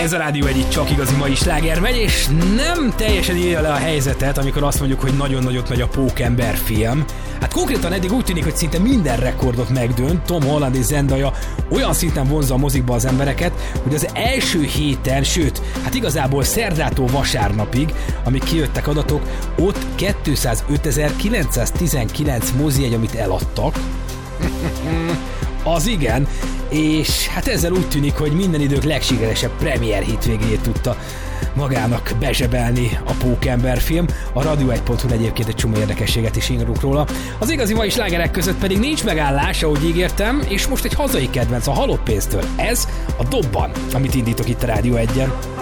Ez a Rádió egy csak igazi mai sláger megy, és nem teljesen írja le a helyzetet, amikor azt mondjuk, hogy nagyon nagyot megy a Pókember film. Hát konkrétan eddig úgy tűnik, hogy szinte minden rekordot megdönt. Tom Holland és Zendaya olyan szinten vonzza a mozikba az embereket, hogy az első héten, sőt, hát igazából szerdától vasárnapig, amíg kijöttek adatok, ott 205.919 mozijegy, amit eladtak. Az igen, és hát ezzel úgy tűnik, hogy minden idők legsikeresebb premier hétvégéjét tudta magának bezsebelni a Pókember film. A radio1.hu egyébként egy csomó érdekességet is írunk róla. Az igazi mai slágerek között pedig nincs megállás, ahogy ígértem, és most egy hazai kedvenc a Halott pénztől. Ez a Dobban, amit indítok itt a Rádió 1-en.